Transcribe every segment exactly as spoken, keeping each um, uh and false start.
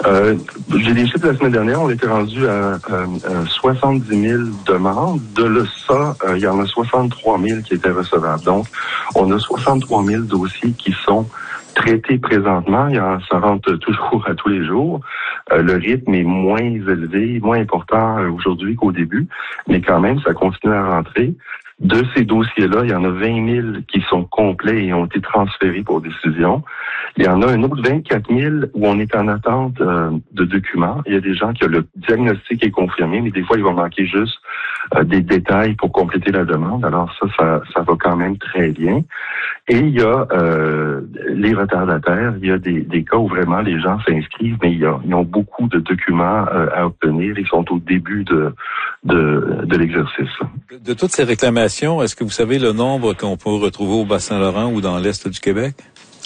Euh, j'ai des chiffres la semaine dernière, on était rendu à, à, à soixante-dix mille demandes. De là, ça, euh, il y en a soixante-trois mille qui étaient recevables. Donc, on a soixante-trois mille dossiers qui sont traités présentement. Il y en, ça rentre toujours à tous les jours. Euh, le rythme est moins élevé, moins important euh, aujourd'hui qu'au début, mais quand même, ça continue à rentrer. De ces dossiers-là, il y en a vingt mille qui sont complets et ont été transférés pour décision. Il y en a un autre vingt-quatre mille où on est en attente euh, de documents. Il y a des gens qui ont le diagnostic est confirmé, mais des fois, il va manquer juste euh, des détails pour compléter la demande. Alors ça, ça, ça va quand même très bien. Et il y a euh, les retardataires. Il y a des, des cas où vraiment les gens s'inscrivent, mais il y a, ils ont beaucoup de documents euh, à obtenir. Ils sont au début de, de, de l'exercice. De toutes ces réclamations, est-ce que vous savez le nombre qu'on peut retrouver au Bas-Saint-Laurent ou dans l'Est du Québec?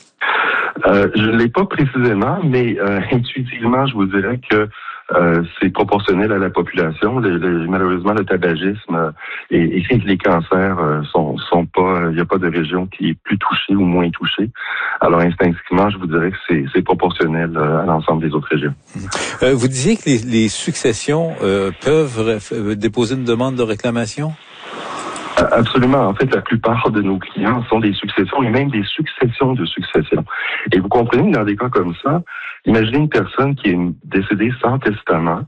Euh, je ne l'ai pas précisément, mais euh, intuitivement, je vous dirais que euh, c'est proportionnel à la population. Le, le, malheureusement, le tabagisme euh, et, et les cancers euh, sont, sont pas. Il n'y a pas de région qui est plus touchée ou moins touchée. Alors, instinctivement, je vous dirais que c'est, c'est proportionnel euh, à l'ensemble des autres régions. Euh, vous disiez que les, les successions euh, peuvent euh, déposer une demande de réclamation? Absolument. En fait, la plupart de nos clients sont des successions et même des successions de successions. Et vous comprenez que dans des cas comme ça, imaginez une personne qui est décédée sans testament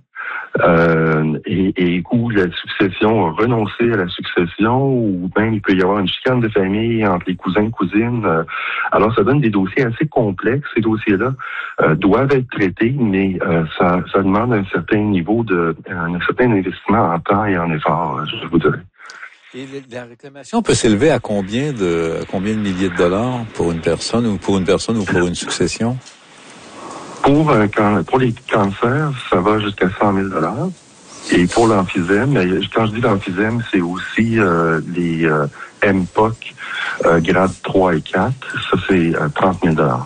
euh, et, et où la succession a renoncé à la succession ou même il peut y avoir une chicane de famille entre les cousins et cousines. Alors, ça donne des dossiers assez complexes. Ces dossiers-là euh, doivent être traités, mais euh, ça, ça demande un certain niveau de, un certain investissement en temps et en effort, je vous dirais. Et la réclamation peut s'élever à combien de à combien de milliers de dollars pour une personne ou pour une personne ou pour une succession? Pour un can- pour les cancers, ça va jusqu'à cent mille dollars. Et pour l'emphysème, quand je dis l'emphysème, c'est aussi euh, les euh, M P O C euh, grade trois et quatre. Ça, c'est euh, trente mille dollars.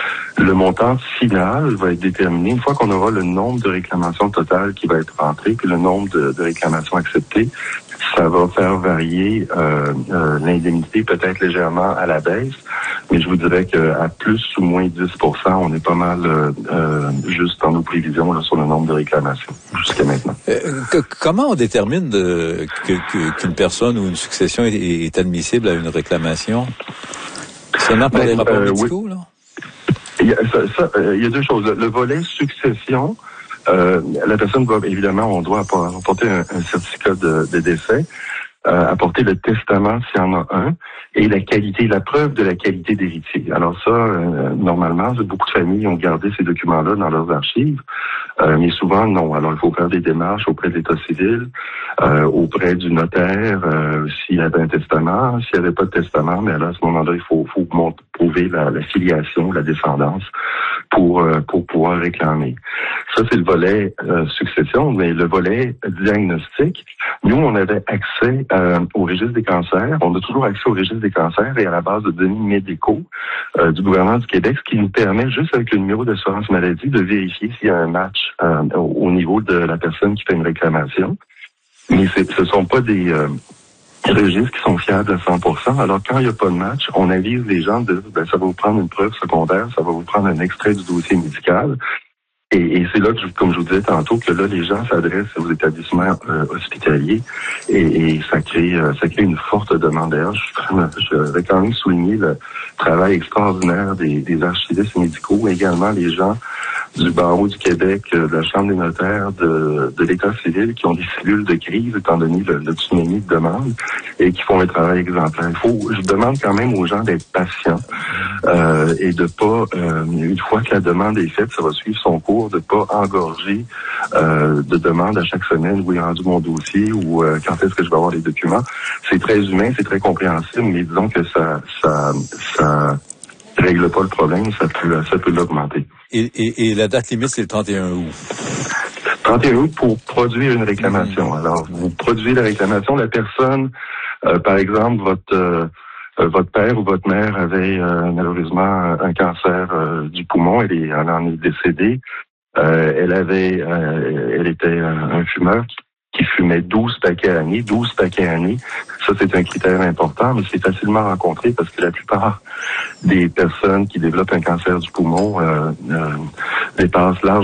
Le montant final va être déterminé une fois qu'on aura le nombre de réclamations totales qui va être rentré, puis le nombre de, de réclamations acceptées. Ça va faire varier euh, euh, l'indemnité peut-être légèrement à la baisse, mais je vous dirais qu'à plus ou moins dix pour cent, on est pas mal euh, euh, juste dans nos prévisions là, sur le nombre de réclamations jusqu'à maintenant. Euh, que, comment on détermine de, que, que, qu'une personne ou une succession est, est admissible à une réclamation? Seulement par ben, les rapports euh, médicaux, oui. là? Il y, a, ça, ça, euh, il y a deux choses. Le volet succession, euh, la personne va, évidemment, on doit apporter un, un certificat de, de décès, euh, apporter le testament s'il y en a un, et la qualité, la preuve de la qualité d'héritier. Alors ça, euh, normalement, beaucoup de familles ont gardé ces documents-là dans leurs archives, euh, mais souvent, non. Alors, il faut faire des démarches auprès de l'État civil, euh, auprès du notaire, euh, s'il y avait un testament. S'il n'y avait pas de testament, mais là, à ce moment-là, il faut, faut prouver la, la filiation, la descendance pour, euh, pour pouvoir réclamer. Ça, c'est le volet euh, succession, mais le volet diagnostic, nous, on avait accès euh, au registre des cancers. On a toujours accès au registre des cancers et à la base de données médicaux euh, du gouvernement du Québec, ce qui nous permet, juste avec le numéro d'assurance maladie, de vérifier s'il y a un match euh, au niveau de la personne qui fait une réclamation. Mais c'est, ce ne sont pas des euh, registres qui sont fiables à cent pour cent. Alors, quand il n'y a pas de match, on avise les gens de ben, ça va vous prendre une preuve secondaire, ça va vous prendre un extrait du dossier médical. Et, et c'est là que, comme je vous disais tantôt, que là, les gens s'adressent aux établissements euh, hospitaliers et, et ça crée euh, ça crée une forte demande. D'ailleurs, je, je vais quand même souligner le travail extraordinaire des, des archivistes médicaux, mais également les gens du barreau du Québec, de la Chambre des notaires, de, de l'État civil, qui ont des cellules de crise, étant donné le, le tsunami de demande, et qui font un travail exemplaire. Il faut, je demande quand même aux gens d'être patients euh, et de pas, euh, une fois que la demande est faite, ça va suivre son cours, de pas engorger euh, de demandes à chaque semaine où est rendu mon dossier ou euh, quand est-ce que je vais avoir les documents. C'est très humain, c'est très compréhensible, mais disons que ça, ça, ça règle pas le problème, ça peut, ça peut l'augmenter. Et, et, et la date limite, c'est le trente et un août. trente et un août pour produire une réclamation. Mmh. Alors, vous produisez la réclamation. La personne, euh, par exemple, votre euh, votre père ou votre mère avait euh, malheureusement un cancer euh, du poumon. Elle, est, elle en est décédée. Euh, elle avait, euh, elle était un, un fumeur qui, qui fumait douze paquets à l'année. douze paquets à l'année. Ça, c'est un critère important, mais c'est facilement rencontré parce que la plupart des personnes qui développent un cancer du poumon euh, euh, dépassent largement